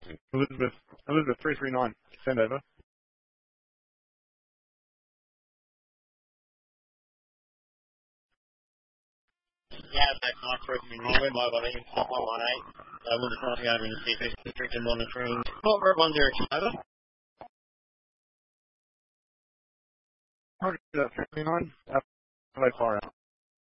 Elizabeth 339. Send over. Yeah, back Mike Griffin Norway, my body, 118. We'll just crossing over in the Seaford District and monitoring. Port Road 102, over. Roger that, 339. Hello, fire.